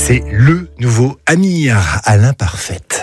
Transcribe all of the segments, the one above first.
C'est le nouveau Amir à l'imparfaite.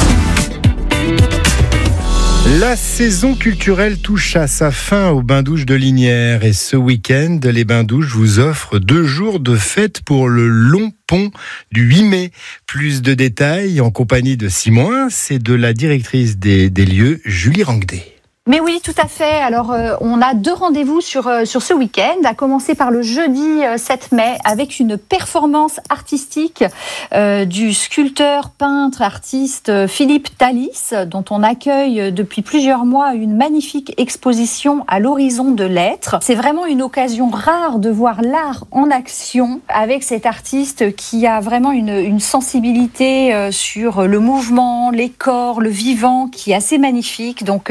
La saison culturelle touche à sa fin au bain-douche de Lignières et ce week-end, les bains-douches vous offrent 2 jours de fête pour le long pont du 8 mai. Plus de détails en compagnie de Simon, c'est de la directrice des lieux, Julie Rangdé. Mais oui, tout à fait. Alors, on a 2 rendez-vous sur ce week-end, à commencer par le jeudi 7 mai avec une performance artistique du sculpteur, peintre, artiste Philippe Thalys, dont on accueille depuis plusieurs mois une magnifique exposition à l'horizon de l'être. C'est vraiment une occasion rare de voir l'art en action avec cet artiste qui a vraiment une sensibilité sur le mouvement, les corps, le vivant, qui est assez magnifique. Donc,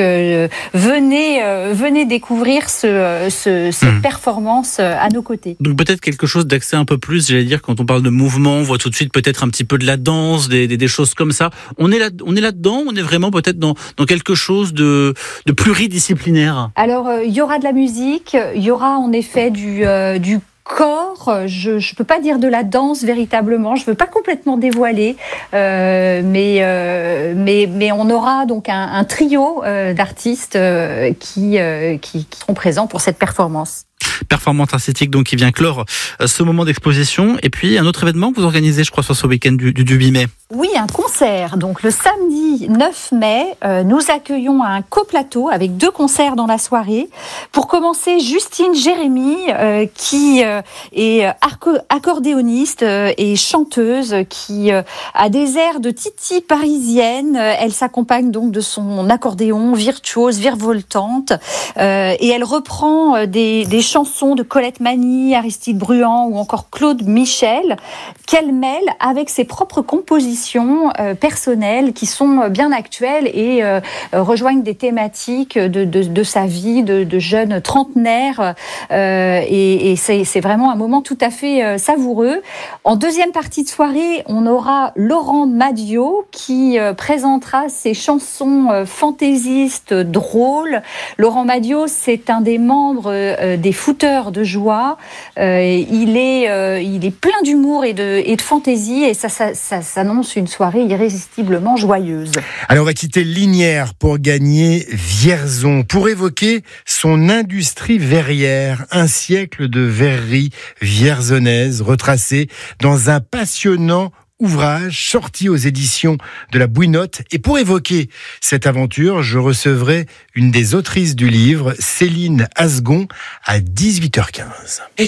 venez découvrir cette performance à nos côtés. Donc peut-être quelque chose d'accès un peu plus, j'allais dire, quand on parle de mouvement, on voit tout de suite peut-être un petit peu de la danse, des choses comme ça. On est là-dedans, on est vraiment peut-être dans quelque chose de pluridisciplinaire. Alors il y aura de la musique, il y aura en effet du corps, je peux pas dire de la danse véritablement, je veux pas complètement dévoiler, mais on aura donc un trio d'artistes qui seront présents pour cette performance. Performance artistique donc qui vient clore ce moment d'exposition. Et puis un autre événement que vous organisez, je crois, sur ce week-end du 8 mai. Oui, un concert. Donc le samedi 9 mai, nous accueillons un coplateau avec 2 concerts dans la soirée. Pour commencer, Justine Jérémy, qui est accordéoniste et chanteuse, qui a des airs de Titi parisienne. Elle s'accompagne donc de son accordéon virtuose, virevoltante, et elle reprend des chansons de Colette Mani, Aristide Bruand ou encore Claude Michel, qu'elle mêle avec ses propres compositions personnelles qui sont bien actuelles et rejoignent des thématiques de sa vie, de jeune trentenaire. Et c'est vraiment un moment tout à fait savoureux. En deuxième partie de soirée, on aura Laurent Madiot qui présentera ses chansons fantaisistes drôles. Laurent Madiot, c'est un des membres des Fouteurs de joie. Il est plein d'humour et de fantaisie et ça s'annonce une soirée irrésistiblement joyeuse. Allez, on va quitter Lignières pour gagner Vierzon, pour évoquer son industrie verrière, un siècle de verrerie vierzonnaise retracé dans un passionnant ouvrage sorti aux éditions de la Bouinotte. Et pour évoquer cette aventure, je recevrai une des autrices du livre, Céline Asgon, à 18h15.